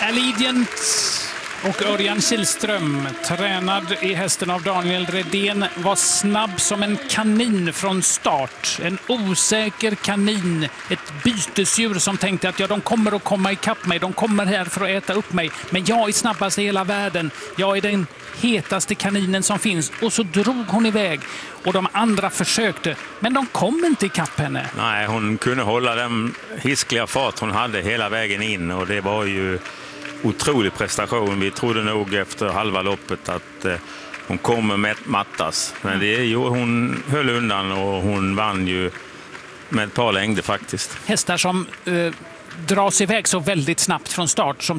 Allegiant och Örjan Kihlström, tränad i hästen av Daniel Redén, var snabb som en kanin från start. En osäker kanin, ett bytesdjur som tänkte att de kommer att komma ikapp mig, de kommer här för att äta upp mig. Men jag är snabbast i hela världen, jag är den hetaste kaninen som finns. Och så drog hon iväg och de andra försökte, men de kom inte ikapp henne. Nej, hon kunde hålla den hiskliga fart hon hade hela vägen in och det var ju otrolig prestation. Vi trodde nog efter halva loppet att hon kommer med mattas. Men det är ju, hon höll undan och hon vann ju med ett par längder faktiskt. Hästar som dras iväg så väldigt snabbt från start, som